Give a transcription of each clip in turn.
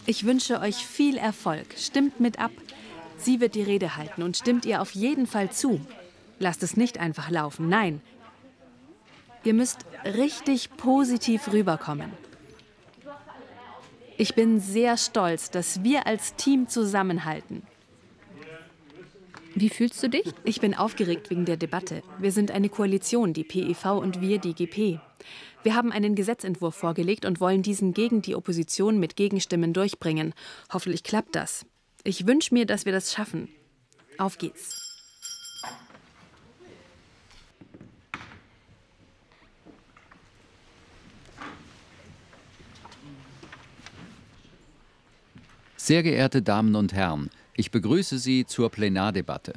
Ich wünsche euch viel Erfolg. Stimmt mit ab. Sie wird die Rede halten und stimmt ihr auf jeden Fall zu. Lasst es nicht einfach laufen, nein. Ihr müsst richtig positiv rüberkommen. Ich bin sehr stolz, dass wir als Team zusammenhalten. Wie fühlst du dich? Ich bin aufgeregt wegen der Debatte. Wir sind eine Koalition, die PEV und wir, die GP. Wir haben einen Gesetzentwurf vorgelegt und wollen diesen gegen die Opposition mit Gegenstimmen durchbringen. Hoffentlich klappt das. Ich wünsche mir, dass wir das schaffen. Auf geht's. Sehr geehrte Damen und Herren, ich begrüße Sie zur Plenardebatte.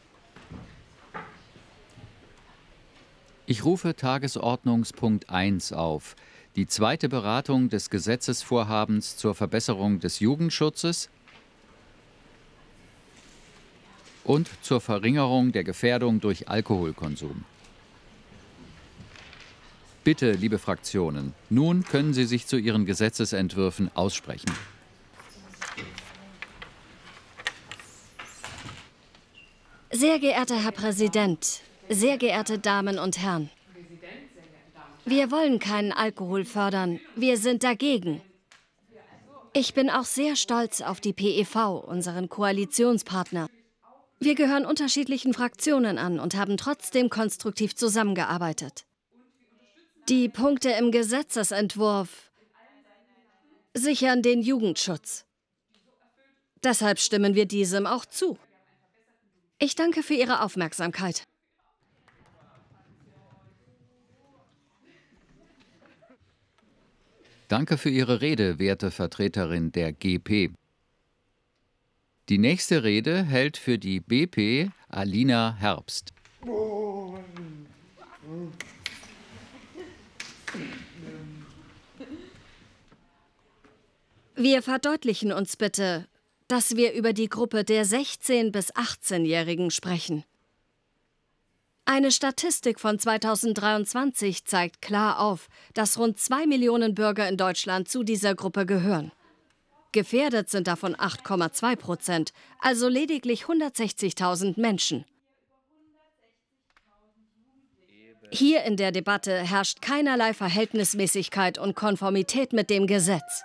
Ich rufe Tagesordnungspunkt 1 auf, die zweite Beratung des Gesetzesvorhabens zur Verbesserung des Jugendschutzes und zur Verringerung der Gefährdung durch Alkoholkonsum. Bitte, liebe Fraktionen, nun können Sie sich zu Ihren Gesetzesentwürfen aussprechen. Sehr geehrter Herr Präsident, sehr geehrte Damen und Herren. Wir wollen keinen Alkohol fördern, wir sind dagegen. Ich bin auch sehr stolz auf die PEV, unseren Koalitionspartner. Wir gehören unterschiedlichen Fraktionen an und haben trotzdem konstruktiv zusammengearbeitet. Die Punkte im Gesetzesentwurf sichern den Jugendschutz. Deshalb stimmen wir diesem auch zu. Ich danke für Ihre Aufmerksamkeit. Danke für Ihre Rede, werte Vertreterin der GP. Die nächste Rede hält für die BP Alina Herbst. Wir verdeutlichen uns bitte, dass wir über die Gruppe der 16- bis 18-Jährigen sprechen. Eine Statistik von 2023 zeigt klar auf, dass rund 2 Millionen Bürger in Deutschland zu dieser Gruppe gehören. Gefährdet sind davon 8,2%, also lediglich 160.000 Menschen. Hier in der Debatte herrscht keinerlei Verhältnismäßigkeit und Konformität mit dem Gesetz.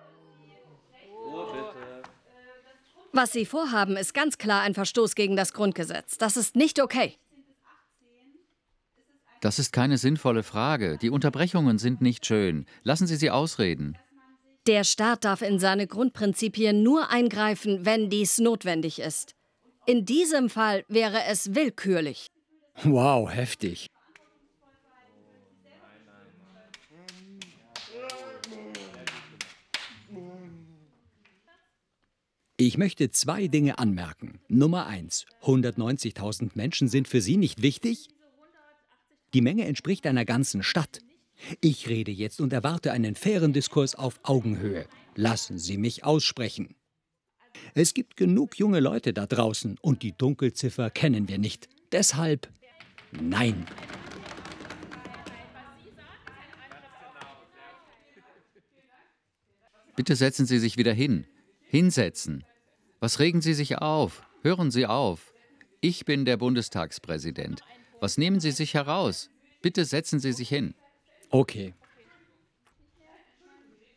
Was Sie vorhaben, ist ganz klar ein Verstoß gegen das Grundgesetz. Das ist nicht okay. Das ist keine sinnvolle Frage. Die Unterbrechungen sind nicht schön. Lassen Sie sie ausreden. Der Staat darf in seine Grundprinzipien nur eingreifen, wenn dies notwendig ist. In diesem Fall wäre es willkürlich. Wow, heftig. Ich möchte 2 Dinge anmerken. Nummer 1. 190.000 Menschen sind für Sie nicht wichtig? Die Menge entspricht einer ganzen Stadt. Ich rede jetzt und erwarte einen fairen Diskurs auf Augenhöhe. Lassen Sie mich aussprechen. Es gibt genug junge Leute da draußen und die Dunkelziffer kennen wir nicht. Deshalb nein. Bitte setzen Sie sich wieder hin. Hinsetzen. Was regen Sie sich auf? Hören Sie auf. Ich bin der Bundestagspräsident. Was nehmen Sie sich heraus? Bitte setzen Sie sich hin. Okay.